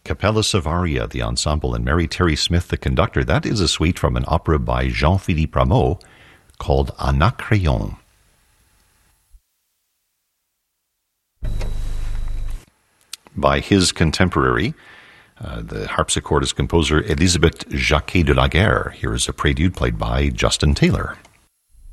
Capella Savaria, the ensemble, and Mary Terry Smith, the conductor. That is a suite from an opera by Jean-Philippe Rameau called Anacreon. By his contemporary, the harpsichordist composer Elisabeth Jacquet de la Guerre. Here is a prelude played by Justin Taylor.